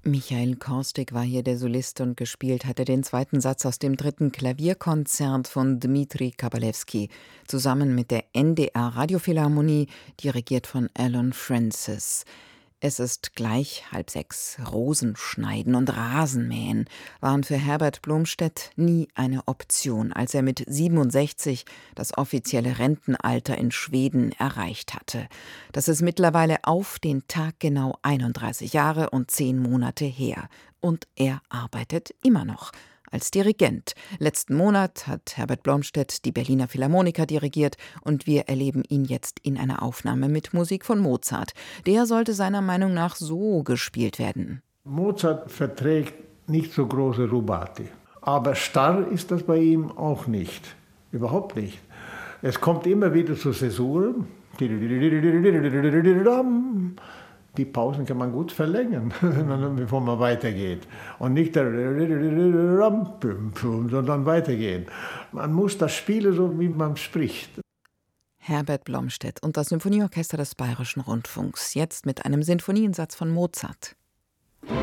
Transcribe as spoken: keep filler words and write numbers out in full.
Michael Korstik war hier der Solist und gespielt hat er den zweiten Satz aus dem dritten Klavierkonzert von Dmitri Kabalewski, zusammen mit der N D R Radiophilharmonie, dirigiert von Alan Francis. Es ist gleich halb sechs. Rosenschneiden und Rasenmähen waren für Herbert Blomstedt nie eine Option, als er mit siebenundsechzig das offizielle Rentenalter in Schweden erreicht hatte. Das ist mittlerweile auf den Tag genau einunddreißig Jahre und zehn Monate her. Und er arbeitet immer noch als Dirigent. Letzten Monat hat Herbert Blomstedt die Berliner Philharmoniker dirigiert und wir erleben ihn jetzt in einer Aufnahme mit Musik von Mozart. Der sollte seiner Meinung nach so gespielt werden. Mozart verträgt nicht so große Rubati. Aber starr ist das bei ihm auch nicht. Überhaupt nicht. Es kommt immer wieder zu Zäsuren. Die Pausen kann man gut verlängern, bevor man weitergeht. Und nicht der sondern weitergehen. Man muss das spielen, so wie man spricht. Herbert Blomstedt und das Symphonieorchester des Bayerischen Rundfunks, jetzt mit einem Sinfoniensatz von Mozart.